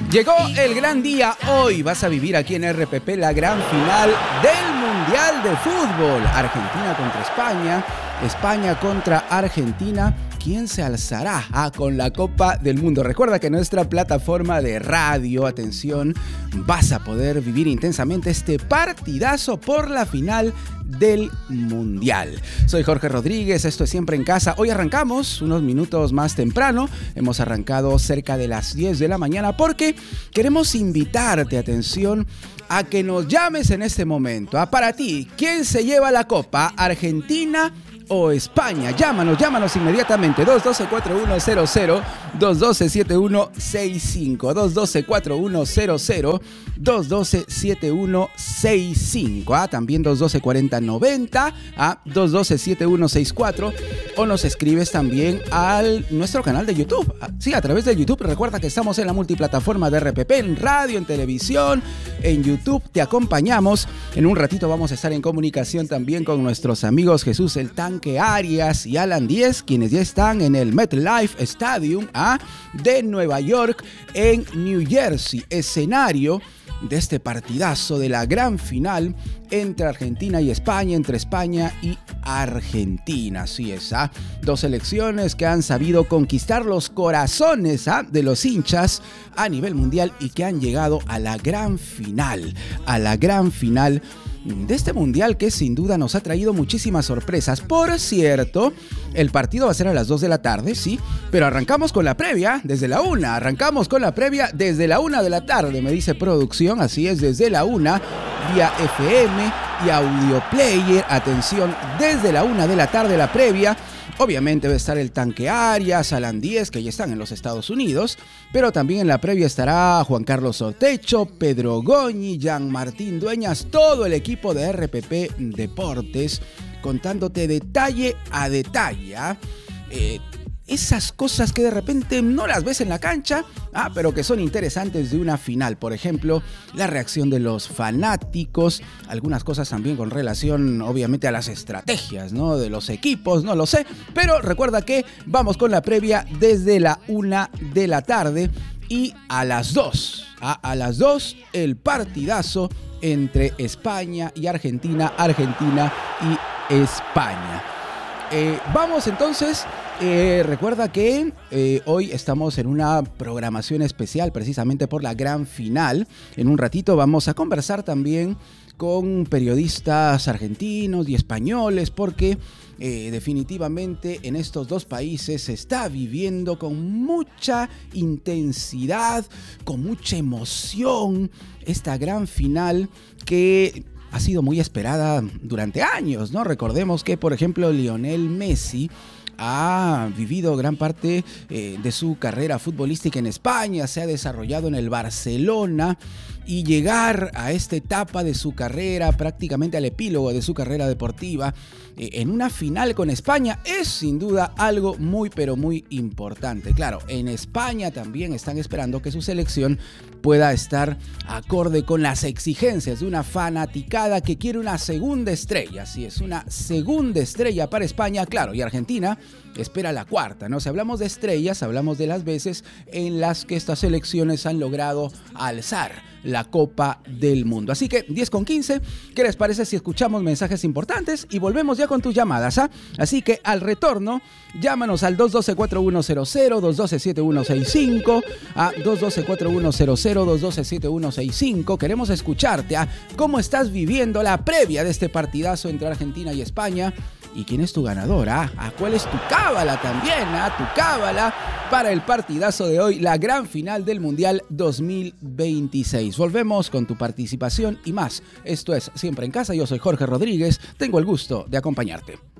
Llegó el gran día. Hoy vas a vivir aquí en RPP la gran final del Mundial de Fútbol. Argentina contra España, España contra Argentina. ¿Quién se alzará con la Copa del Mundo? Recuerda que en nuestra plataforma de radio, atención, vas a poder vivir intensamente este partidazo por la final del Mundial. Soy Jorge Rodríguez, esto es Siempre en Casa. Hoy arrancamos unos minutos más temprano. Hemos arrancado cerca de las 10 de la mañana porque queremos invitarte, atención, a que nos llames en este momento. Para ti, ¿quién se lleva la Copa? ¿Argentina o España? Llámanos inmediatamente. 212-4100, 212-7165, 212-4100, 212-7165. También 212-4090, 212-7164. O nos escribes también a nuestro canal de YouTube. Sí, a través de YouTube. Recuerda que estamos en la multiplataforma de RPP, en radio, en televisión, en YouTube. Te acompañamos. En un ratito vamos a estar en comunicación también con nuestros amigos Jesús el Tanque Arias y Alan Díez, quienes ya están en el MetLife Stadium de Nueva York, en New Jersey, escenario de este partidazo de la gran final entre Argentina y España, entre España y Argentina. Así es, dos selecciones que han sabido conquistar los corazones de los hinchas a nivel mundial y que han llegado a la gran final de este mundial que sin duda nos ha traído muchísimas sorpresas. Por cierto, el partido va a ser a las 2 de la tarde, sí, pero arrancamos con la previa desde la 1. Arrancamos con la previa desde la 1 de la tarde, me dice producción. Así es, desde la 1, vía FM y Audio Player. Atención, desde la 1 de la tarde la previa. Obviamente va a estar el Tanque Arias, Alan Díez, que ya están en los Estados Unidos, pero también en la previa estará Juan Carlos Ortecho, Pedro Goñi, Jean Martín Dueñas, todo el equipo de RPP Deportes, contándote detalle a detalle esas cosas que de repente no las ves en la cancha, pero que son interesantes de una final. Por ejemplo, la reacción de los fanáticos, algunas cosas también con relación, obviamente, a las estrategias, ¿no?, de los equipos, no lo sé. Pero recuerda que vamos con la previa desde la 1 de la tarde y a las 2. A las 2, el partidazo entre España y Argentina, Argentina y España. Vamos entonces. Recuerda que hoy estamos en una programación especial precisamente por la gran final. En un ratito vamos a conversar también con periodistas argentinos y españoles porque definitivamente en estos dos países se está viviendo con mucha intensidad, con mucha emoción esta gran final que ha sido muy esperada durante años, ¿no? Recordemos que, por ejemplo, Lionel Messi ha vivido gran parte de su carrera futbolística en España, se ha desarrollado en el Barcelona, y llegar a esta etapa de su carrera, prácticamente al epílogo de su carrera deportiva, en una final con España, es sin duda algo muy pero muy importante. Claro, en España también están esperando que su selección pueda estar acorde con las exigencias de una fanaticada que quiere una segunda estrella. Así es, una segunda estrella para España, claro, y Argentina espera la cuarta, ¿no? Si hablamos de estrellas, hablamos de las veces en las que estas selecciones han logrado alzar la Copa del Mundo. Así que 10:15, ¿qué les parece si escuchamos mensajes importantes y volvemos ya con tus llamadas? Así que al retorno, llámanos al 212-4100, 212-7165, 212-4100, 212-7165. Queremos escucharte, cómo estás viviendo la previa de este partidazo entre Argentina y España. ¿Y quién es tu ganador? ¿Cuál es tu cábala también? Tu cábala para el partidazo de hoy, la gran final del Mundial 2026. Volvemos con tu participación y más. Esto es Siempre en Casa. Yo soy Jorge Rodríguez. Tengo el gusto de acompañarte.